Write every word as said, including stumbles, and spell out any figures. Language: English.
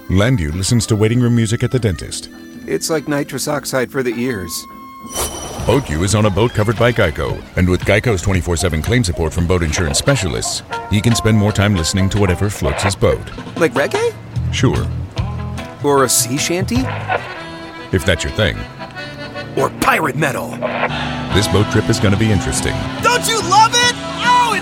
Landu listens to waiting room music at the dentist. It's like nitrous oxide for the ears. BoatU is on a boat covered by Geico, and with Geico's twenty-four seven claim support from boat insurance specialists, he can spend more time listening to whatever floats his boat. Like reggae? Sure. Or a sea shanty? If that's your thing. Or pirate metal? This boat trip is going to be interesting. Don't you love